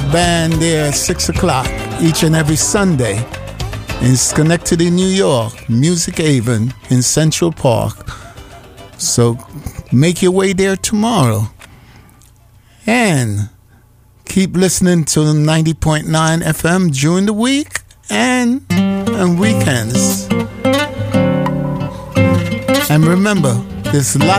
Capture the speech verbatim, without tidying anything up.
band there at six o'clock each and every Sunday in Schenectady, New York, Music Haven in Central Park. So make your way there tomorrow. And keep listening to ninety point nine F M during the week and on weekends. And remember, there's lots